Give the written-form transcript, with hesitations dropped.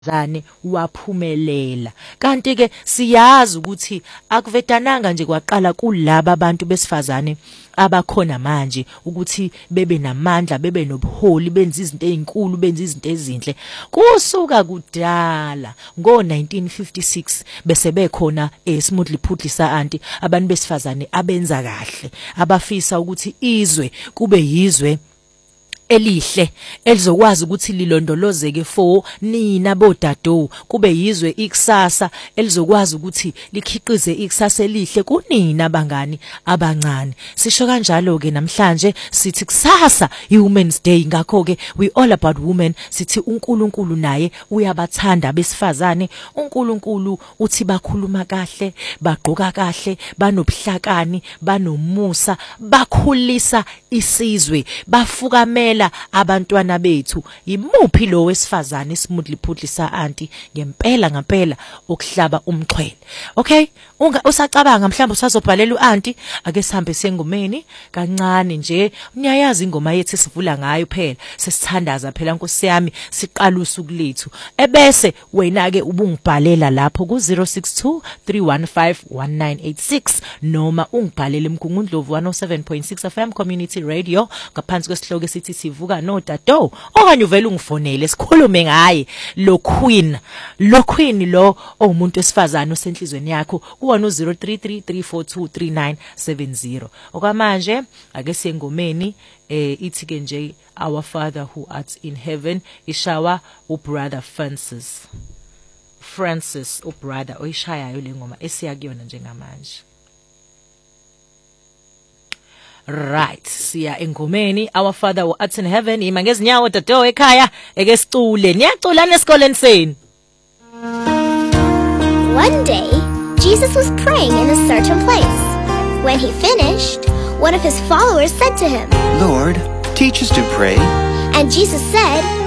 zane waphumelela. Kanti ke siyazi ukuthi akuvedananga nje kwaqala kulabo abantu besifazane abakhona manje ukuthi bebe namandla, bebe nobuholi, benze izinto ezinkulu, benze izinto ezinhle. Kusuka kudala ngo-1956 bese bekhona Smoothly Phuhlisa Anti, abantu besifazane abenza kahle, abafisa ukuthi izwe kube yizwe elihle elizokwazi ukuthi lilondolozeke for nina bodado, kube yizwe ikusasa elizokwazi ukuthi likhiqize ikusasa elihle kunina bangani abancane. Sisho kanjalo ke namhlanje sithi kusasa iWomen's Day, ngakho ke we all about women. Sithi uNkulunkulu naye uyabathanda abesifazane. uNkulunkulu uthi bakhuluma kahle, bagqoka kahle, banobuhlakani, banomusa, bakhulisa isizwe, bafukamela abantwana bethu. Imuphi lo wesifazane Smoothly Phuhlisa Anti ngempela okuhlaba umxhwele? Okay, usacabanga mhlawumbe usazobhalela uanti, ake sihambe sengomeni kancane nje. Niyayazi ingoma yethu sivula ngayo phela, sesithandaza phela Nkosi yami, siqala usuku lethu. Ebese wena ke ubungibhalela lapho ku 062 315 1986 noma ungibhalele eMgungundlovu 107.6 FM Community Radio ngaphansi kwesihloko esithi sivuka nodado, okanye uvela ungifonele sikhulume ngaye lo queen lo umuntu wesifazane osenhlizweni yakho kuwona 0333423970. Okwamanje ake siyengomeni ithi ke nje Our Father who art in heaven, ishawa ubrother Francis ubrother oyishayayo lengoma esiyakuyona njengamanje. Right, siya engomeni Our Father who art in heaven. Ima ngezinyawo dado ekhaya eke sicule. Niyacula esikoleni senu? One day, Jesus was praying in a certain place. When he finished, one of his followers said to him, Lord, teach us to pray. And Jesus said,